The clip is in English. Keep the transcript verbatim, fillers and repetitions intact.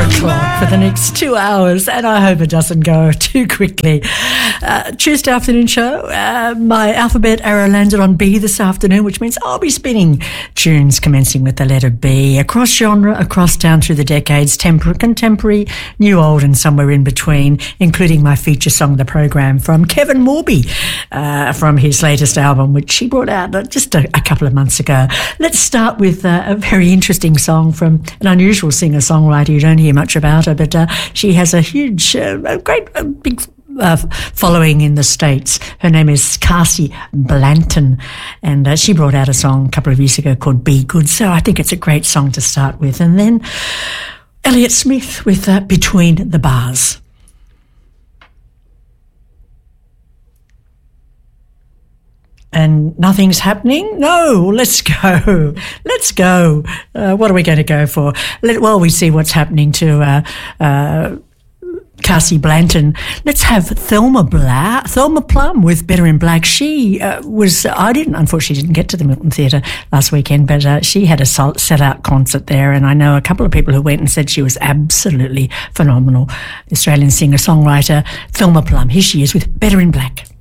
o'clock for the next two hours, and I hope it doesn't go too quickly. Uh, Tuesday afternoon show. Uh, my alphabet arrow landed on B this afternoon, which means I'll be spinning tunes commencing with the letter B, across genre, across down through the decades, tempor- contemporary, new, old, and somewhere in between, including my feature song of the program from Kevin Morby, uh, from his latest album, which he brought out just a, a couple of months ago. Let's start with uh, a very interesting song from an unusual singer-songwriter. You don't hear much about her, but uh, she has a huge, uh, a great, a big uh, following in the States. Her name is Cassie Blanton, and uh, she brought out a song a couple of years ago called Be Good, so I think it's a great song to start with. And then Elliott Smith with uh, Between the Bars. And nothing's happening? No, let's go. Let's go. Uh, what are we going to go for? Let, well, we see what's happening to uh, uh, Cassie Blanton. Let's have Thelma Bla- Thelma Plum with Better in Black. She uh, was, I didn't, unfortunately didn't get to the Milton Theatre last weekend, but uh, she had a set-out concert there, and I know a couple of people who went and said she was absolutely phenomenal. Australian singer-songwriter Thelma Plum. Here she is with Better in Black.